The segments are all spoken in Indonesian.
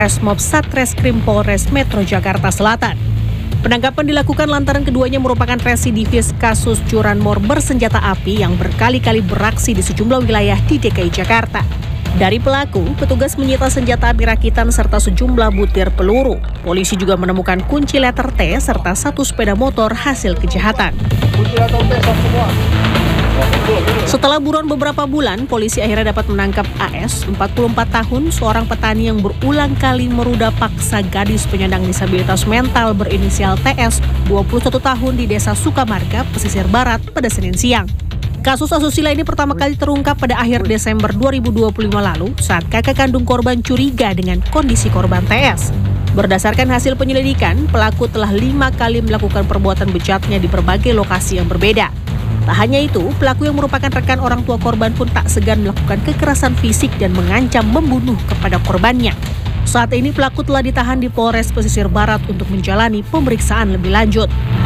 Resmob Satreskrim Polres Metro Jakarta Selatan. Penangkapan dilakukan lantaran keduanya merupakan residivis kasus curanmor bersenjata api yang berkali-kali beraksi di sejumlah wilayah di DKI Jakarta. Dari pelaku, petugas menyita senjata api rakitan serta sejumlah butir peluru. Polisi juga menemukan kunci letter T serta satu sepeda motor hasil kejahatan. Setelah buron beberapa bulan, polisi akhirnya dapat menangkap AS, 44 tahun, seorang petani yang berulang kali meruda paksa gadis penyandang disabilitas mental berinisial TS, 21 tahun di Desa Sukamarga, Pesisir Barat pada Senin siang. Kasus asusila ini pertama kali terungkap pada akhir Desember 2025 lalu saat kakak kandung korban curiga dengan kondisi korban TS. Berdasarkan hasil penyelidikan, pelaku telah 5 kali melakukan perbuatan bejatnya di berbagai lokasi yang berbeda. Tak hanya itu, pelaku yang merupakan rekan orang tua korban pun tak segan melakukan kekerasan fisik dan mengancam membunuh kepada korbannya. Saat ini pelaku telah ditahan di Polres Pesisir Barat untuk menjalani pemeriksaan lebih lanjut.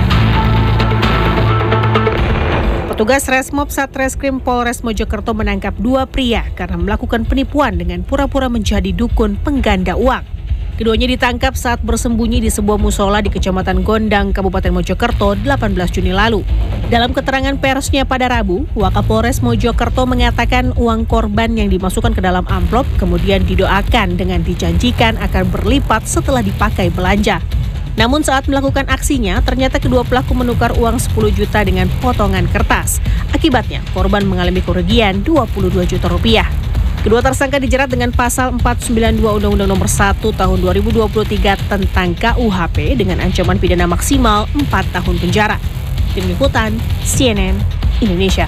Petugas Resmob Satreskrim Polres Mojokerto menangkap 2 pria karena melakukan penipuan dengan pura-pura menjadi dukun pengganda uang. Keduanya ditangkap saat bersembunyi di sebuah musola di Kecamatan Gondang, Kabupaten Mojokerto 18 Juni lalu. Dalam keterangan persnya pada Rabu, Wakapolres Mojokerto mengatakan uang korban yang dimasukkan ke dalam amplop kemudian didoakan dengan dijanjikan akan berlipat setelah dipakai belanja. Namun saat melakukan aksinya, ternyata kedua pelaku menukar uang 10 juta dengan potongan kertas. Akibatnya, korban mengalami kerugian 22 juta rupiah. Kedua tersangka dijerat dengan pasal 492 Undang-Undang Nomor 1 Tahun 2023 tentang KUHP dengan ancaman pidana maksimal 4 tahun penjara. Tim Liputan, CNN, Indonesia.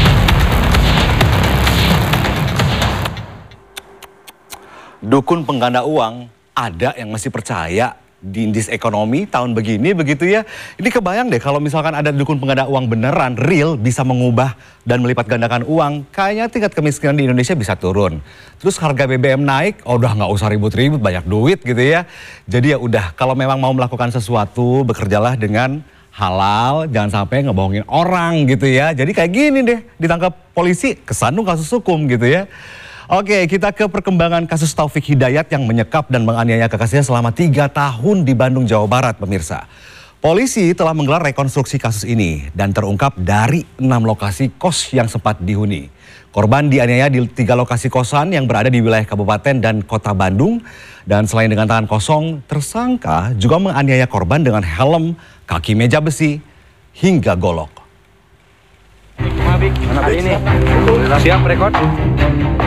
Dukun pengganda uang, ada yang masih percaya di indeks ekonomi tahun begini begitu ya. Ini kebayang deh kalau misalkan ada dukun pengganda uang beneran, real, bisa mengubah dan melipat gandakan uang, kayaknya tingkat kemiskinan di Indonesia bisa turun. Terus harga BBM naik, udah nggak usah ribut-ribut, banyak duit gitu ya. Jadi ya udah, kalau memang mau melakukan sesuatu, bekerjalah dengan halal, jangan sampai ngebohongin orang gitu ya. Jadi kayak gini deh, ditangkap polisi, kesandung kasus hukum gitu ya. Oke, kita ke perkembangan kasus Taufik Hidayat yang menyekap dan menganiaya kekasihnya selama 3 tahun di Bandung, Jawa Barat, pemirsa. Polisi telah menggelar rekonstruksi kasus ini dan terungkap dari 6 lokasi kos yang sempat dihuni. Korban dianiaya di 3 lokasi kosan yang berada di wilayah Kabupaten dan Kota Bandung. Dan selain dengan tangan kosong, tersangka juga menganiaya korban dengan helm, kaki meja besi, hingga golok. Hari ini siap rekod.